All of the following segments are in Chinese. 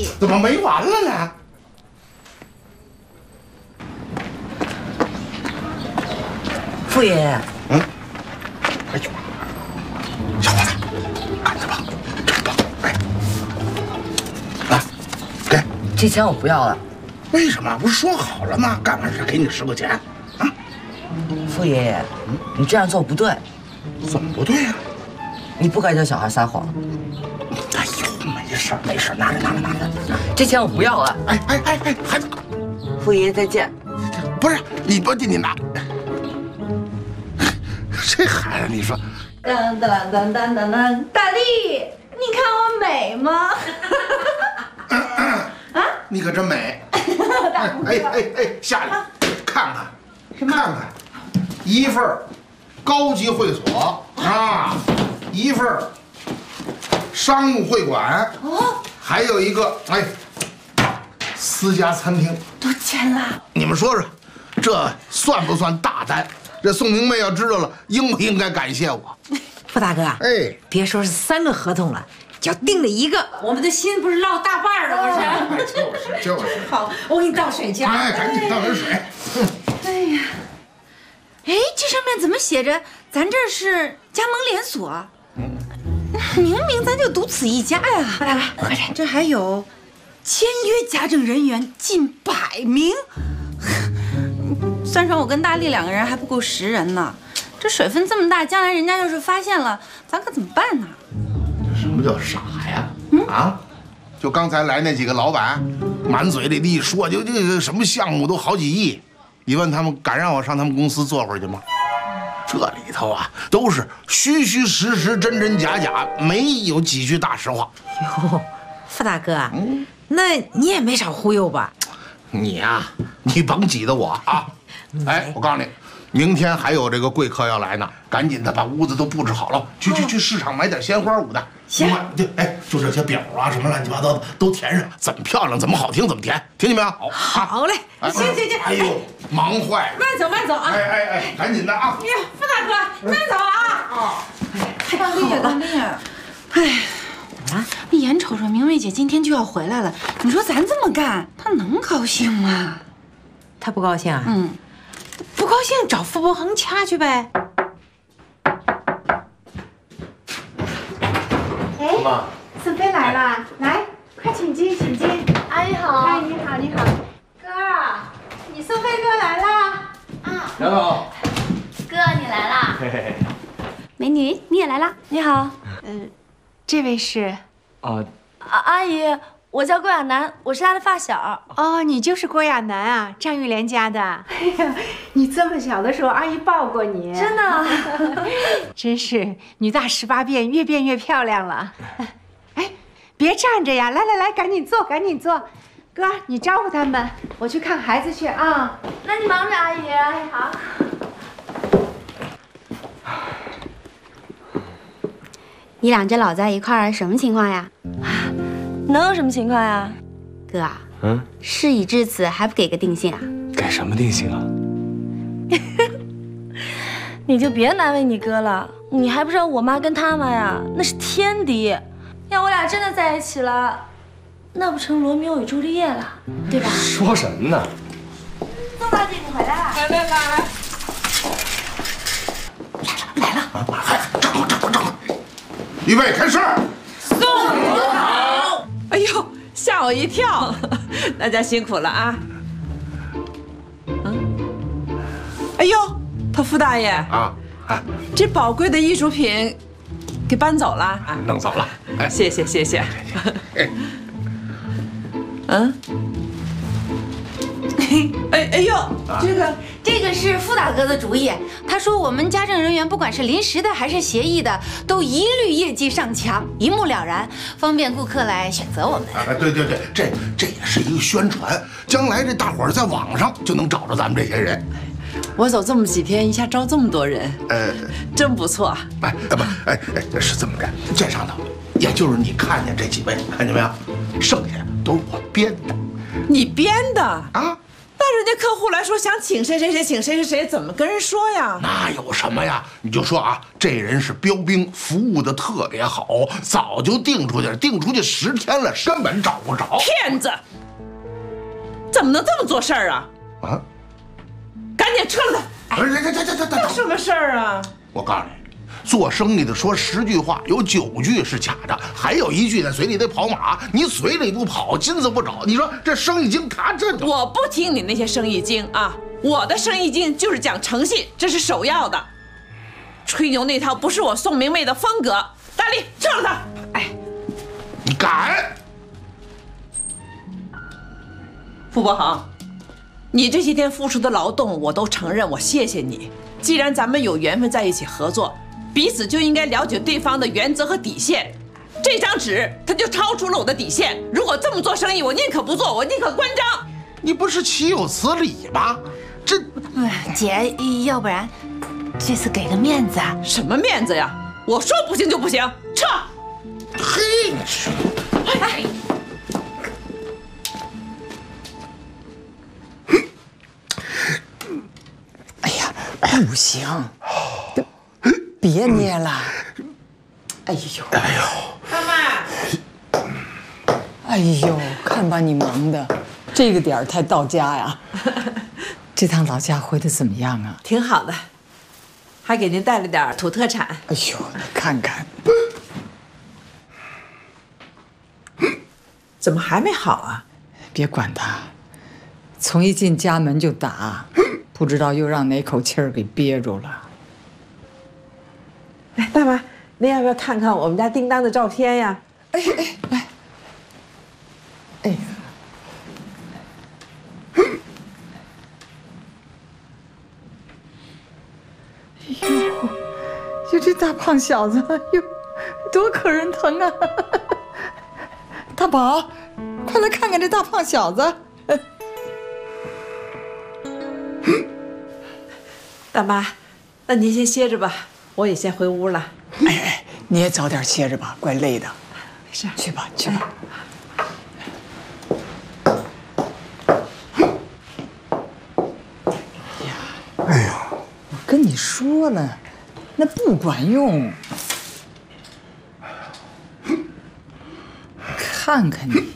里。 怎么没完了呢？ 傅爷爷， 哎呦，小伙子，赶紧吧，这吧，哎，来，给。 这钱我不要了。 为什么？不是说好了吗？干完事给你10块钱。啊， 傅爷爷，你这样做不对。 怎么不对呀？ 你不该叫小孩撒谎。 哎呦，没事没事，拿着。 这钱我不要了。 哎，孩子， 傅爷爷再见。 不是你拿。这孩子，你说， 当，大力，你看我美吗？ 啊，你可真美！哎，下来看看， 什么？ 看看，一份高级会所啊，一份商务会馆， 哦， 还有一个私家餐厅。 多少钱啦？ 你们说说，这算不算大单？这宋明媚要知道了，应不应该感谢我？ 傅大哥， 哎， 别说是3个合同了，只要定了1个，我们的心不是落大半了，不是？ 就是。 好，我给你倒水去。 哎，赶紧倒点水。 哎呀，哎，这上面怎么写着咱这是加盟连锁？明明咱就独此一家呀！ 傅大哥，快点， 这还有签约家政人员近100名。算上我跟大力2个人还不够10人呢，这水分这么大，将来人家要是发现了，咱可怎么办呢？ 什么叫傻呀？啊，就刚才来那几个老板，满嘴里的一说，就这个什么项目都好几亿，你问他们敢让我上他们公司做会儿去吗？这里头啊都是虚虚实实、真真假假，没有几句大实话。 哟，傅大哥，那你也没少忽悠吧？ 你呀，你甭挤得我啊！哎，我告诉你，明天还有这个贵客要来呢，赶紧的把屋子都布置好了，去市场买点鲜花舞的。 行， 就这些表啊，什么乱七八糟的都填上，怎么漂亮，怎么好听，怎么填，听见没有？ 好嘞，行。 哎呦，忙坏了！ 慢走啊！ 哎，赶紧的啊！ 哎呀，傅大哥，慢走啊！ 大力，哎，你眼瞅着明媚姐今天就要回来了，你说咱这么干，她能高兴吗？ 他不高兴啊？ 不高兴找傅伯恒掐去呗。 哎，子飞来了，来，快请进。 阿姨好。 哎，你好。哥，你宋飞哥来了。 啊， 杨总， 哥你来啦。 嘿嘿嘿。 美女你也来啦。 你好， 这位是？ 阿姨，我叫郭亚楠，我是她的发小。 哦，你就是郭亚楠啊，张玉莲家的。哎呀，你这么小的时候，阿姨抱过你。 真的？ 真是女大18变，越变越漂亮了。哎，别站着呀，来，赶紧坐。哥，你招呼他们，我去看孩子去啊。 那你忙着，阿姨。哎，好。你俩这老在一块儿，什么情况呀？ 能有什么情况呀？ 哥啊，事已至此还不给个定性啊？ 给什么定性啊？ 你就别难为你哥了，你还不知道我妈跟他妈呀，那是天敌。要我俩真的在一起了，那不成罗密欧与朱丽叶了，对吧？ 说什么呢？ 宋大姐，你回来了。 来了，正好，预备开始。 宋国好！哎呦，吓我一跳，大家辛苦了啊！哎呦，他傅大爷啊， 这宝贵的艺术品给搬走了啊？ 弄走了。哎， 谢谢。哎呦， 这个是傅大哥的主意。他说我们家政人员不管是临时的还是协议的，都一律业绩上墙，一目了然，方便顾客来选择我们。 对，这也是一个宣传，将来这大伙儿在网上就能找着咱们这些人。 我走这么几天，一下招这么多人，真不错。 是这么着，这上头也就是你看见这几位，看见没有？剩下都是我编的。 你编的啊？ 那人家客户来说想请谁谁谁，请谁谁谁，怎么跟人说呀？ 那有什么呀？你就说啊，这人是标兵，服务的特别好，早就定出去了，定出去10天了，根本找不着。 骗子！怎么能这么做事儿啊？ 啊！ 赶紧撤了他！这什么事儿啊？ 我告诉你，做生意的说10句话，有9句是假的，还有1句在嘴里得跑马。你嘴里不跑，金子不找。你说这生意经他这…… 我不听你那些生意经啊！我的生意经就是讲诚信，这是首要的。吹牛那套不是我宋明媚的风格。大力，撤了他！哎， 你敢？ 傅伯恒，你这些天付出的劳动我都承认，我谢谢你。既然咱们有缘分在一起合作，彼此就应该了解对方的原则和底线。这张纸它就超出了我的底线，如果这么做生意，我宁可不做，我宁可关张。 你不是岂有此理吗？这， 姐，要不然这次给个面子啊？ 什么面子呀？我说不行就不行，撤！ 嘿， 哎。 不行，别捏了。哎呦， 妈妈， 哎呦，看把你忙的，这个点儿才到家呀。这趟老家回的怎么样啊？ 挺好的，还给您带了点土特产。 哎呦，你看看， 怎么还没好啊？ 别管他，从一进家门就打。不知道又让哪口气儿给憋住了。 来，大妈，您要不要看看我们家叮当的照片呀？ 哎，来，哎，呦，就这大胖小子，哟，多可人疼啊！大宝，快来看看这大胖小子。 大妈，那您先歇着吧，我也先回屋了。 哎，你也早点歇着吧，怪累的。 没事， 去吧，去吧。哎呀，我跟你说了，那不管用。看看你，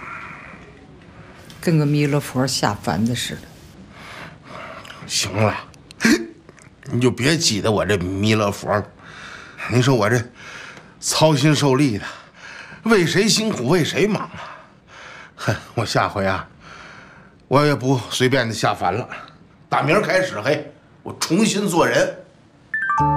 跟个弥勒佛下凡子似的。 行了。你就别挤得我这弥勒佛了。你说我这操心受力的，为谁辛苦为谁忙啊？哼，我下回啊，我也不随便的下凡了。打明儿开始，嘿，我重新做人。